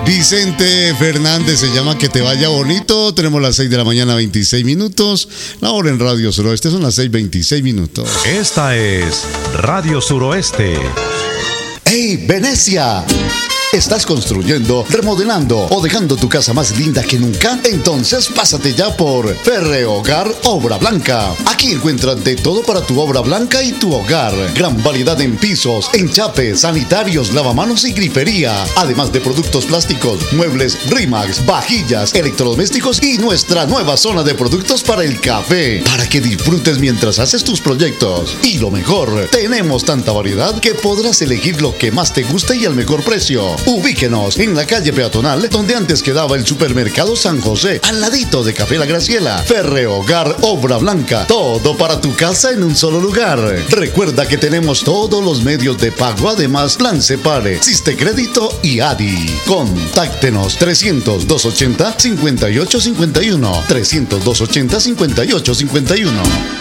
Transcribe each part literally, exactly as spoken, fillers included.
Vicente Fernández se llama Que te vaya bonito. Tenemos las seis de la mañana, veintiséis minutos. La hora en Radio Suroeste son las seis veintiséis minutos. Esta es Radio Suroeste. ¡Hey, Venecia! ¿Estás construyendo, remodelando o dejando tu casa más linda que nunca? Entonces pásate ya por Ferrehogar Obra Blanca. Aquí encuentras de todo para tu obra blanca y tu hogar. Gran variedad en pisos, enchapes, sanitarios, lavamanos y grifería. Además de productos plásticos, muebles Rimax, vajillas, electrodomésticos y nuestra nueva zona de productos para el café. Para que disfrutes mientras haces tus proyectos. Y lo mejor, tenemos tanta variedad que podrás elegir lo que más te guste y al mejor precio. Ubíquenos en la calle peatonal donde antes quedaba el supermercado San José, al ladito de Café La Graciela. Ferrehogar Obra Blanca, todo para tu casa en un solo lugar. Recuerda que tenemos todos los medios de pago, además Plan Separe, Siste Crédito y A D I. Contáctenos trescientos, doscientos ochenta, cincuenta y ocho cincuenta y uno, trescientos, doscientos ochenta, cincuenta y ocho cincuenta y uno.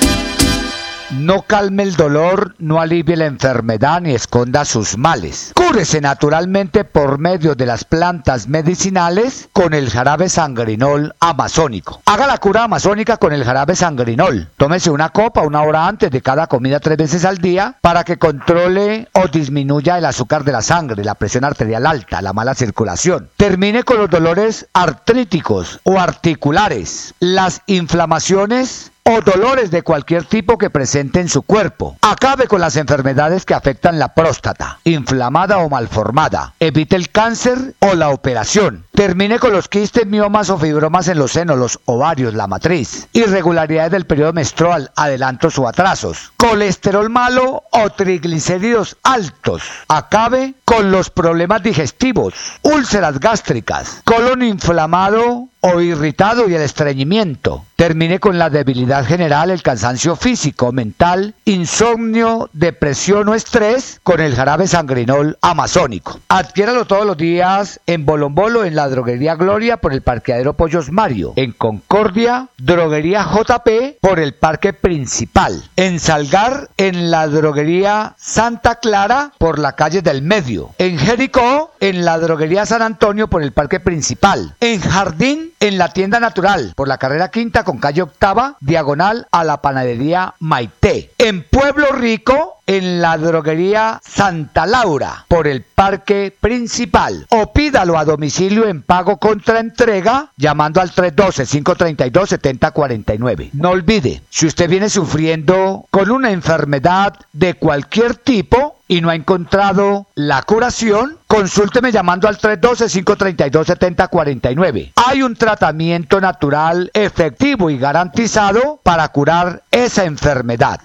No calme el dolor, no alivie la enfermedad ni esconda sus males. Cúrese naturalmente por medio de las plantas medicinales con el jarabe sangrinol amazónico. Haga la cura amazónica con el jarabe sangrinol. Tómese una copa una hora antes de cada comida tres veces al día para que controle o disminuya el azúcar de la sangre, la presión arterial alta, la mala circulación. Termine con los dolores artríticos o articulares, las inflamaciones o dolores de cualquier tipo que presente en su cuerpo. Acabe con las enfermedades que afectan la próstata, inflamada o malformada. Evite el cáncer o la operación. Termine con los quistes, miomas o fibromas en los senos, los ovarios, la matriz. Irregularidades del periodo menstrual, adelantos o atrasos. Colesterol malo o triglicéridos altos. Acabe con los problemas digestivos, úlceras gástricas, colon inflamado o irritado y el estreñimiento. Termine con la debilidad general, el cansancio físico, mental, insomnio, depresión o estrés con el jarabe sangrinol amazónico. Adquiéralo todos los días en Bolombolo, en la droguería Gloria por el parqueadero Pollos Mario, en Concordia, droguería J P por el parque principal, en Salgar, en la droguería Santa Clara por la calle del Medio, en Jericó, en la droguería San Antonio por el parque principal, en Jardín, en la tienda Natural por la carrera quinta con calle octava, diagonal a la panadería Maite, en Pueblo Rico, en la droguería Santa Laura por el parque principal, o pídalo a domicilio en pago contra entrega llamando al tres uno dos, cinco tres dos, siete cero cuatro nueve. No olvide, si usted viene sufriendo con una enfermedad de cualquier tipo y no ha encontrado la curación, consúlteme llamando al tres uno dos, cinco tres dos, siete cero cuatro nueve. Hay un tratamiento natural efectivo y garantizado para curar esa enfermedad.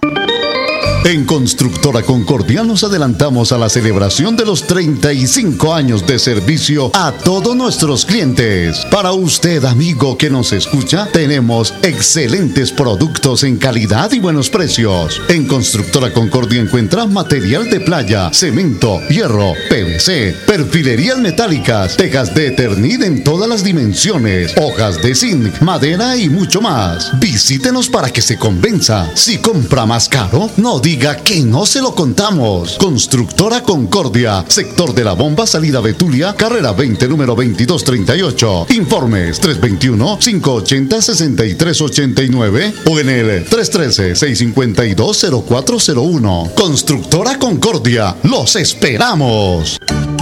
En Constructora Concordia nos adelantamos a la celebración de los treinta y cinco años de servicio a todos nuestros clientes. Para usted, amigo que nos escucha, tenemos excelentes productos en calidad y buenos precios. En Constructora Concordia encuentra material de playa, cemento, hierro, P V C, perfilerías metálicas, tejas de Eternit en todas las dimensiones, hojas de zinc, madera y mucho más. Visítenos para que se convenza. Si compra más caro, no diga que no se lo contamos. Constructora Concordia, sector de la Bomba, salida Betulia, carrera veinte, número veintidós treinta y ocho. Informes tres dos uno, cinco ocho cero, seis tres ocho nueve o en el tres uno tres, seis cinco dos, cero cuatro cero uno. Constructora Concordia, los esperamos.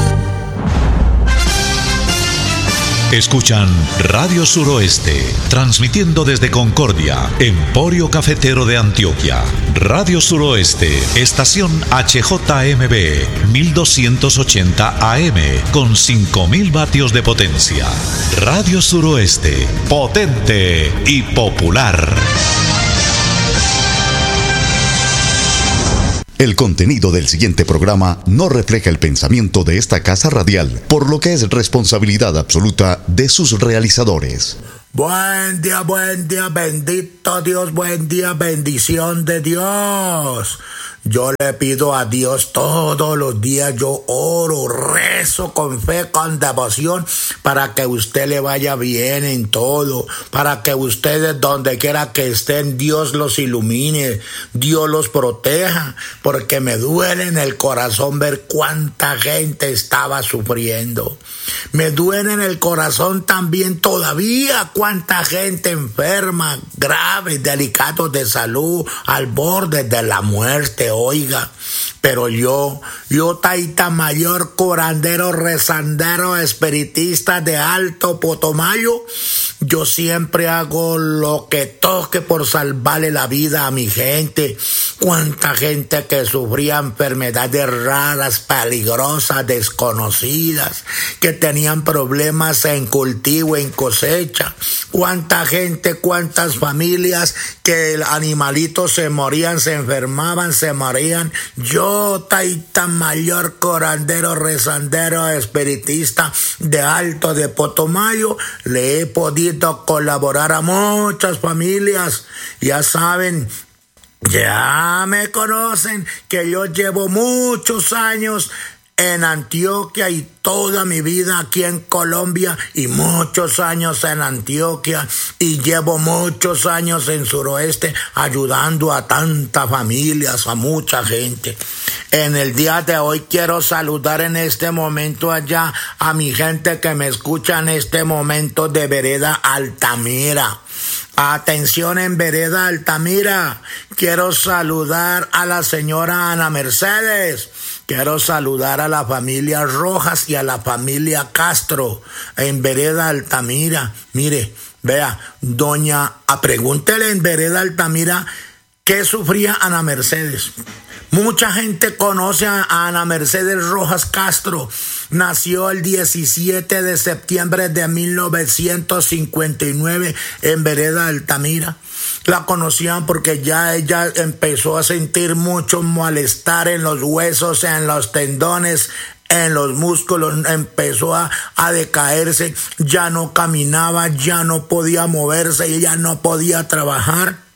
Escuchan Radio Suroeste, transmitiendo desde Concordia, Emporio Cafetero de Antioquia. Radio Suroeste, estación H J M B, mil doscientos ochenta A M, con cinco mil vatios de potencia. Radio Suroeste, potente y popular. El contenido del siguiente programa no refleja el pensamiento de esta casa radial, por lo que es responsabilidad absoluta de sus realizadores. Buen día, buen día, bendito Dios, buen día, bendición de Dios. Yo le pido a Dios todos los días, yo oro, rezo con fe, con devoción, para que usted le vaya bien en todo, para que ustedes donde quiera que estén, Dios los ilumine, Dios los proteja, porque me duele en el corazón ver cuánta gente estaba sufriendo. Me duele en el corazón también todavía cuánta gente enferma, grave, delicados de salud, al borde de la muerte, oiga. Pero yo, yo Taita Mayor, curandero, rezandero, espiritista de Alto Putumayo, yo siempre hago lo que toque por salvarle la vida a mi gente. Cuánta gente que sufría enfermedades raras, peligrosas, desconocidas, que tenían problemas en cultivo, en cosecha. Cuánta gente, cuántas familias que el animalito se morían, se enfermaban, se morían. Yo, Taita Mayor, curandero, rezandero, espiritista de Alto de Putumayo, le he podido colaborar a muchas familias. Ya saben, ya me conocen que yo llevo muchos años en Antioquia y toda mi vida aquí en Colombia y muchos años en Antioquia y llevo muchos años en Suroeste ayudando a tantas familias, a mucha gente. En el día de hoy quiero saludar en este momento allá a mi gente que me escucha en este momento de Vereda Altamira. Atención en Vereda Altamira, quiero saludar a la señora Ana Mercedes. Quiero saludar a la familia Rojas y a la familia Castro en Vereda Altamira. Mire, vea, doña, a pregúntele en Vereda Altamira qué sufría Ana Mercedes. Mucha gente conoce a Ana Mercedes Rojas Castro. Nació el diecisiete de septiembre de mil novecientos cincuenta y nueve en Vereda Altamira. La conocían porque ya ella empezó a sentir mucho malestar en los huesos, en los tendones, en los músculos, empezó a, a decaerse, ya no caminaba, ya no podía moverse, ella no podía trabajar.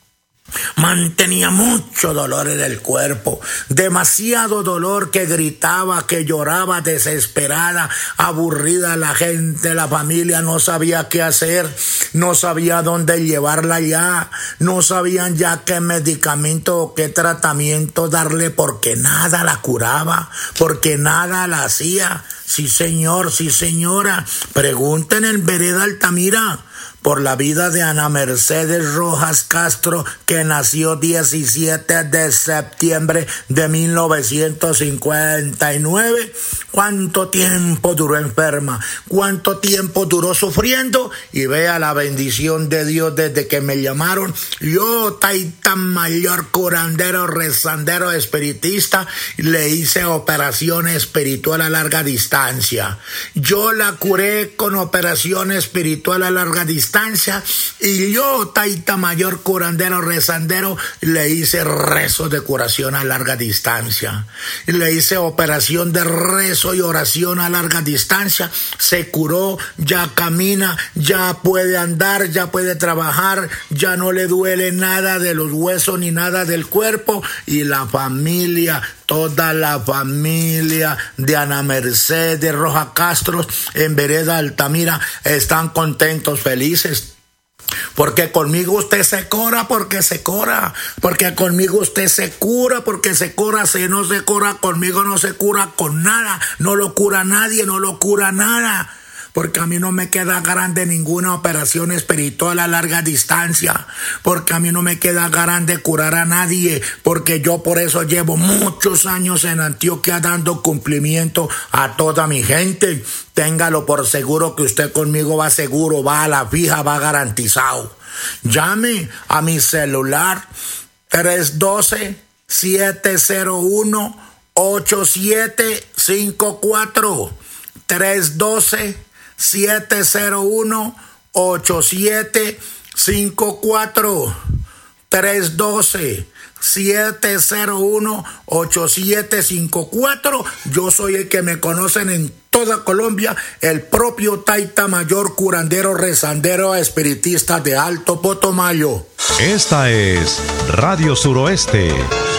Mantenía mucho dolor en el cuerpo, demasiado dolor, que gritaba, que lloraba desesperada, aburrida. La gente, la familia no sabía qué hacer, no sabía dónde llevarla ya, no sabían ya qué medicamento o qué tratamiento darle, porque nada la curaba, porque nada la hacía. Sí señor, sí señora, pregunten en Vereda Altamira por la vida de Ana Mercedes Rojas Castro, que nació diecisiete de septiembre de mil novecientos cincuenta y nueve. ¿Cuánto tiempo duró enferma? ¿Cuánto tiempo duró sufriendo? Y vea la bendición de Dios desde que me llamaron. Yo, Taita Mayor, curandero, rezandero, espiritista, le hice operación espiritual a larga distancia. Yo la curé con operación espiritual a larga distancia. Y yo, Taita Mayor, curandero, rezandero, le hice rezo de curación a larga distancia. Le hice operación de rezo y oración a larga distancia. Se curó, ya camina, ya puede andar, ya puede trabajar, ya no le duele nada de los huesos ni nada del cuerpo. Y la familia, toda la familia de Ana Mercedes Rojas Castro en Vereda Altamira están contentos, felices. Porque conmigo usted se cura, porque se cura. Porque conmigo usted se cura, porque se cura. Si no se cura conmigo, no se cura con nada. No lo cura nadie, no lo cura nada. Porque a mí no me queda grande ninguna operación espiritual a larga distancia, porque a mí no me queda grande curar a nadie, porque yo por eso llevo muchos años en Antioquia dando cumplimiento a toda mi gente. Téngalo por seguro que usted conmigo va seguro, va a la fija, va garantizado. Llame a mi celular tres uno dos, siete cero uno, ocho siete cinco cuatro, tres uno dos, siete cero uno, ocho siete cinco cuatro, tres uno dos, siete cero uno, ocho siete cinco cuatro. Yo soy el que me conocen en toda Colombia, el propio Taita Mayor, curandero, rezandero, espiritista de Alto Putumayo. Esta es Radio Suroeste,